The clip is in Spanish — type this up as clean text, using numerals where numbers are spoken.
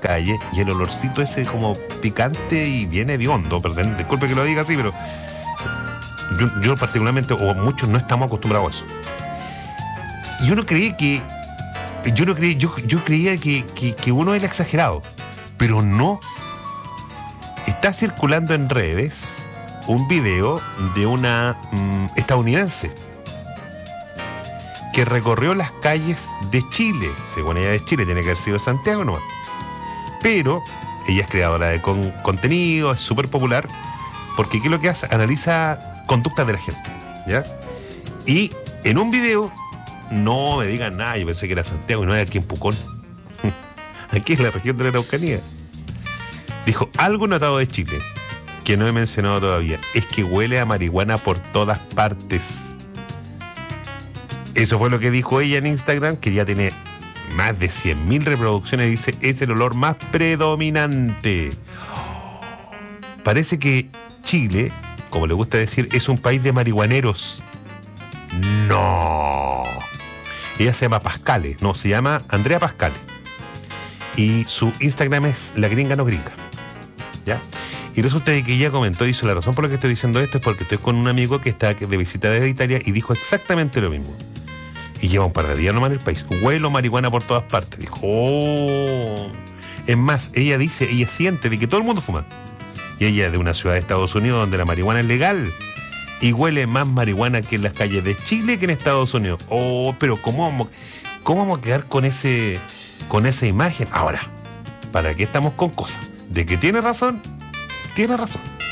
calles y el olorcito ese como picante y bien hediondo, disculpe que lo diga así, pero yo particularmente, o muchos no estamos acostumbrados a eso. Y uno creía que yo creía que uno era exagerado, pero no. Está circulando en redes un video de una estadounidense que recorrió las calles de Chile. Según ella, de Chile, tiene que haber sido de Santiago nomás. Pero ella es creadora de contenido, es súper popular, porque ¿qué es lo que hace? Analiza conductas de la gente, ¿ya? Y en un video, no me digan nada, yo pensé que era Santiago y no era aquí en Pucón. Aquí en la región de la Araucanía. Dijo, algo notado de Chile, que no he mencionado todavía, es que huele a marihuana por todas partes. Eso fue lo que dijo ella en Instagram, que ya tiene más de 100.000 reproducciones. Dice, es el olor más predominante. Parece que Chile, como le gusta decir, es un país de marihuaneros. No. Ella se llama Pascale, no, se llama Andrea Pascale. Y su Instagram es La Gringa No Gringa, ¿ya? Y resulta de que ella comentó, hizo la razón por la que estoy diciendo esto es porque estoy con un amigo que está de visita desde Italia y dijo exactamente lo mismo. Y lleva un par de días nomás en el país. Huelo marihuana por todas partes. Dijo, oh. Es más, ella dice, ella siente de que todo el mundo fuma. Y ella es de una ciudad de Estados Unidos donde la marihuana es legal. Y huele más marihuana que en las calles de Chile que en Estados Unidos. Oh, pero ¿cómo vamos a quedar con esa imagen? Ahora, ¿para qué estamos con cosas? De que tiene razón, tiene razón.